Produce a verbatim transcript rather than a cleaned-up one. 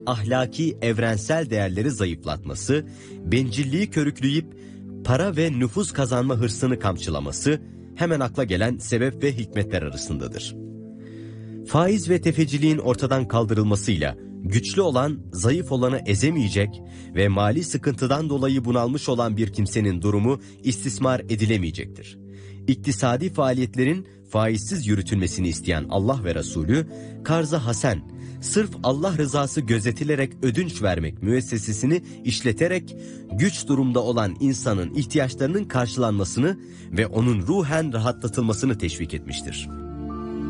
ahlaki evrensel değerleri zayıflatması, bencilliği körükleyip para ve nüfuz kazanma hırsını kamçılaması hemen akla gelen sebep ve hikmetler arasındadır. Faiz ve tefeciliğin ortadan kaldırılmasıyla güçlü olan zayıf olanı ezemeyecek ve mali sıkıntıdan dolayı bunalmış olan bir kimsenin durumu istismar edilemeyecektir. İktisadi faaliyetlerin faizsiz yürütülmesini isteyen Allah ve Resulü, Karz-ı Hasen, sırf Allah rızası gözetilerek ödünç vermek müessesesini işleterek güç durumda olan insanın ihtiyaçlarının karşılanmasını ve onun ruhen rahatlatılmasını teşvik etmiştir.